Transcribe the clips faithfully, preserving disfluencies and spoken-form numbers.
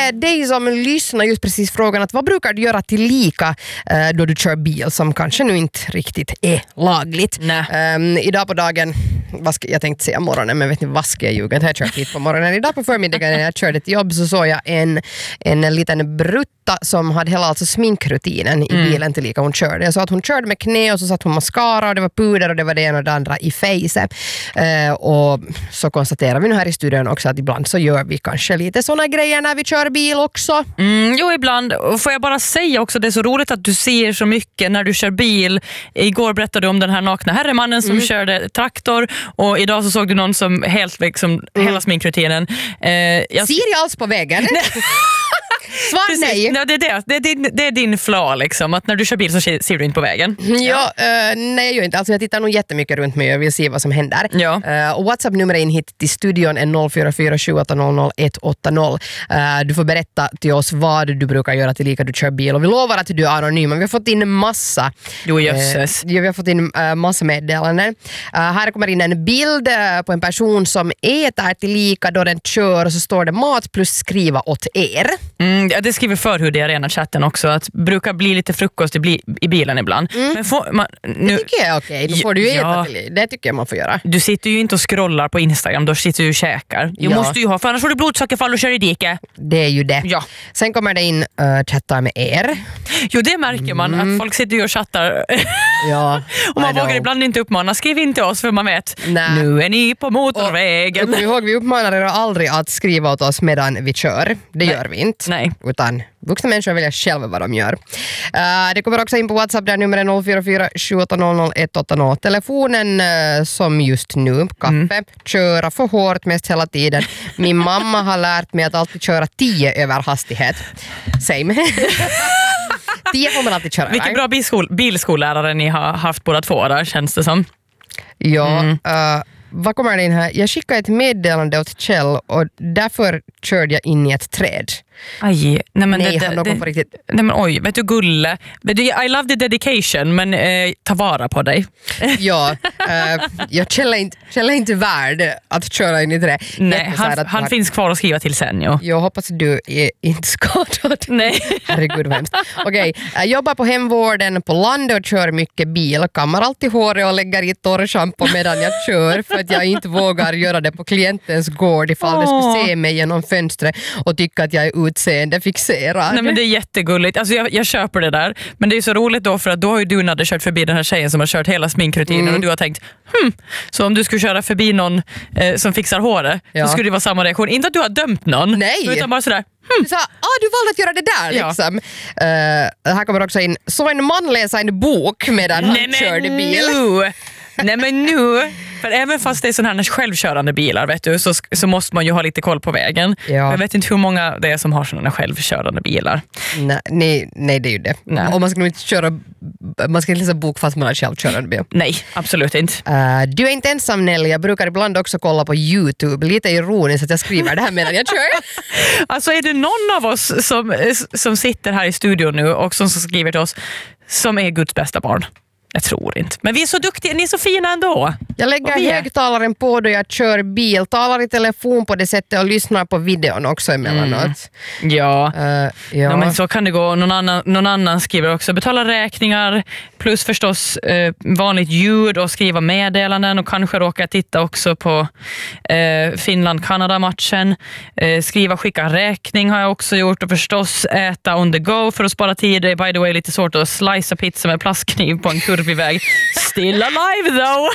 ställde dig som lyssnar just precis frågan att vad brukar du göra till lika uh, då du kör bil som kanske nu inte riktigt är lagligt. Um, idag på dagen, vad ska, jag tänkte säga morgonen, men vet ni vad ska jag ljuga? Jag har kört hit på morgonen. Idag på förmiddagen när jag körde till jobb så såg jag en, en liten brutta som hade hela alltså sminkrutinen i mm. bilen till lika hon körde. Jag sa att hon körde med knä och så satt hon mascara och det var puder och det var det ena och det andra i face. Uh, och så konstaterar vi nu här i studion också att ibland så gör vi kanske lite såna grejer när vi kör bil också. Mm, jo, ibland. Får jag bara säga också, det är så roligt att du ser så mycket när du kör bil. Igår berättade du om den här nakna herremannen som mm. körde traktor och idag så såg du någon som helt liksom mm. hela sminkrutinen. Eh, jag... Ser jag alls på vägen? Svar nej. nej det, är det. Det, är din, det är din flaw liksom, att när du kör bil så ser du inte på vägen. Ja, uh, nej jag gör inte. Alltså jag tittar nog jättemycket runt mig och vill se vad som händer. Ja. Uh, och WhatsApp-numret in hit till studion är noll fyra fyra sju åtta noll noll ett åtta noll. Uh, du får berätta till oss vad du brukar göra till lika du kör bil och vi lovar att du är anonym. Vi har fått in massa jo, jösses. Uh, ja, vi har fått in uh, massa meddelanden. Uh, här kommer in en bild uh, på en person som äter till lika då den kör och så står det mat plus skriva åt er. Mm, ja, det skriver för hur det är rena chatten också att brukar bli lite frukost i, bli, i bilen ibland. Mm. Men får man, nu, det tycker jag är okej. Då får du ju ja, äta till. Det tycker jag man får göra. Du sitter ju inte och scrollar på Instagram, då sitter du och käkar. Du ja. måste ju ha, för annars får du blodsockerfall och kör i dike. Det är ju det. Ja. Sen kommer det in uh, chattar med er. Jo, det märker man mm. att folk sitter ju och chattar. Ja, och man vågar ibland inte uppmana. Skriv inte oss för man vet. Nä. Nu är ni på motorvägen. Och, ihåg, vi uppmanar er aldrig att skriva åt oss medan vi kör. Det Nej. gör vi inte. Nej. Utan vuxna människor väljer själva vad de gör. Uh, det kommer också in på WhatsApp där nummer är noll fyra fyra sju åtta noll noll ett åtta noll. Telefonen uh, som just nu, kaffe, mm. köra för hårt mest hela tiden. Min mamma har lärt mig att alltid köra tio över hastighet. Same. tio får man alltid köra. Vilken bra bilskol- bilskollärare ni har haft båda två där, känns det som. Ja, mm. uh, vad kommer det in här? Jag skickade ett meddelande åt Kjell och därför körde jag in i ett träd. Aj, nej men nej, det, han det, det, på riktigt. Nej men oj, vet du Gulle, vet du, I love the dedication men eh, ta vara på dig. Ja, uh, jag känner inte, känner inte värd att köra in i det. Nej, han, han man, finns kvar att skriva till sen. Jo. Jag hoppas att du är inte skadad. Nej. Herregud vad hemskt. Okej, okay, jag jobbar på hemvården på landet och kör mycket bil. Kammar alltid håret och lägger i torrschampo medan jag kör för att jag inte vågar göra det på klientens gård ifall oh. det skulle se mig genom fönstret och tycka att jag är utseende fixerad. Nej men det är jättegulligt. Alltså jag, jag köper det där. Men det är så roligt då för att då har ju du Nadde kört förbi den här tjejen som har kört hela sminkrutinen mm. och du har tänkt, hmm, så om du skulle köra förbi någon eh, som fixar håret ja. så skulle det vara samma reaktion. Inte att du har dömt någon. Nej. Utan bara sådär, hmm. Du sa, ah, du valde att göra det där ja. liksom. Uh, här kommer också in, så en man läser en bok medan han Nej, körde bil. Nu. Nej men nu, för även fast det är sådana här självkörande bilar vet du, så, så måste man ju ha lite koll på vägen. Ja. Jag vet inte hur många det är som har sådana självkörande bilar. Nej, nej, nej det är ju det. Nej. Och man ska nog inte köra, man ska inte läsa bok fast man har självkörande bil. Nej, absolut inte. Uh, du är inte ensam Nelly, jag brukar ibland också kolla på YouTube. Lite ironiskt att jag skriver det här medan jag kör. Alltså är det någon av oss som, som sitter här i studion nu och som skriver till oss som är Guds bästa barn? Jag tror inte. Men vi är så duktiga, ni är så fina ändå. Jag lägger högtalaren på då jag kör bil, talar i telefon på det sättet och lyssnar på videon också emellanåt. Mm. Ja. Uh, ja. ja, men så kan det gå. Någon annan, någon annan skriver också betala räkningar plus förstås eh, vanligt ljud och skriva meddelanden och kanske råka titta också på eh, Finland-Kanada-matchen. Eh, skriva, skicka räkning har jag också gjort och förstås äta on the go för att spara tid. Det är by the way lite svårt att slicea pizza med plastkniv på en kurvig väg. Still alive though!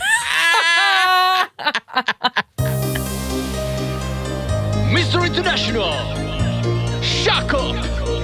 mister International, Jakob